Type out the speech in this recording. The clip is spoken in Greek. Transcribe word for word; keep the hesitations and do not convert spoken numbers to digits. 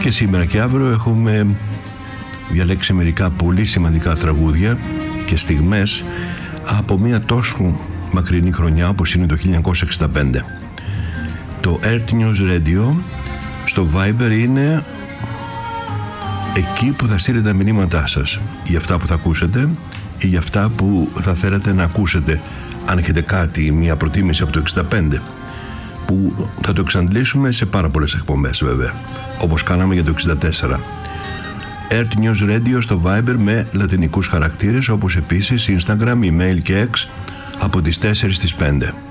Και σήμερα και αύριο έχουμε διαλέξει μερικά πολύ σημαντικά τραγούδια και στιγμές από μια τόσο μακρινή χρονιά όπως είναι το χίλια εννιακόσια εξήντα πέντε. Το Earth News Radio στο Viber είναι εκεί που θα στείλετε τα μηνύματά σας για αυτά που θα ακούσετε ή για αυτά που θα θέλετε να ακούσετε, αν έχετε κάτι, μια προτίμηση από το εξήντα πέντε, που θα το εξαντλήσουμε σε πάρα πολλές εκπομπές βέβαια, όπως κάναμε για το εξήντα τέσσερα. Earth News Radio στο Viber με λατινικούς χαρακτήρες, όπως επίσης Instagram, email και X από τις τέσσερις στις πέντε.